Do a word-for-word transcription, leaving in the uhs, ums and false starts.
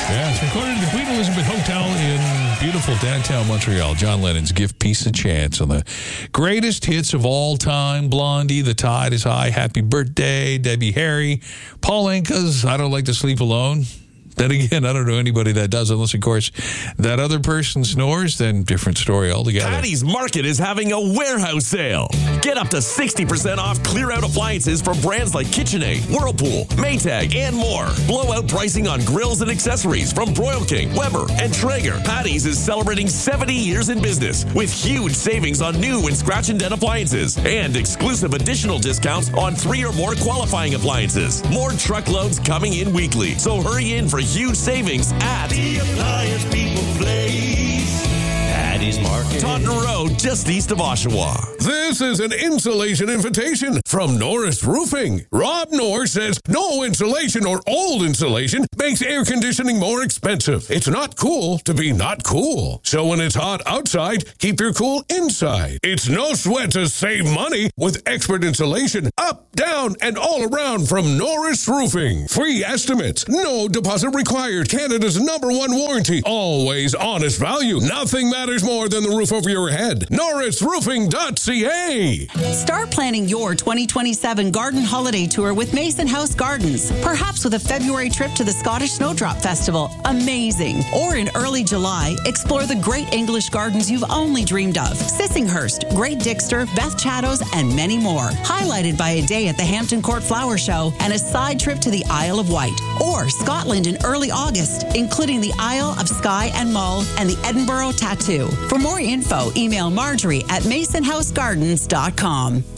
Yeah, it's recorded at the Queen Elizabeth Hotel in beautiful downtown Montreal. John Lennon's Give Peace a Chance on the greatest hits of all time. Blondie, The Tide is High, Happy Birthday, Debbie Harry, Paul Anka's I Don't Like to Sleep Alone. Then again, I don't know anybody that does, unless, of course, that other person snores, then different story altogether. Patty's Market is having a warehouse sale. Get up to sixty percent off clear-out appliances from brands like KitchenAid, Whirlpool, Maytag, and more. Blowout pricing on grills and accessories from Broil King, Weber, and Traeger. Patty's is celebrating seventy years in business with huge savings on new and scratch and dent appliances and exclusive additional discounts on three or more qualifying appliances. More truckloads coming in weekly, so hurry in for huge savings at The Appliance People Place. Patty's Market. Taunton Road, just east of Oshawa. This is an insulation invitation from Norris Roofing. Rob Norris says no insulation or old insulation makes air conditioning more expensive. It's not cool to be not cool. So when it's hot outside, keep your cool inside. It's no sweat to save money with expert insulation up, down, and all around from Norris Roofing. Free estimates, no deposit required. Canada's number one warranty. Always honest value. Nothing matters more than the roof over your head. norris roofing dot c a. Start planning your twenty twenty-seven garden holiday tour with Mason House Gardens. Perhaps with a February trip to the Scottish Snowdrop Festival. Amazing. Or in early July, explore the great English gardens you've only dreamed of. Sissinghurst, Great Dixter, Beth Chattos, and many more. Highlighted by a day at the Hampton Court Flower Show and a side trip to the Isle of Wight. Or Scotland in early August, including the Isle of Skye and Mull and the Edinburgh Tattoo. For more info, email Marjorie at mason house gardens dot com.